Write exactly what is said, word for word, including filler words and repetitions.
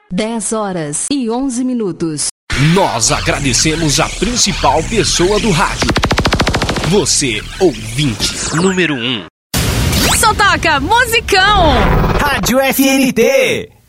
dez horas e onze minutos. Nós agradecemos a principal pessoa do rádio. Você, ouvinte número um. Só toca musicão. Rádio F N T.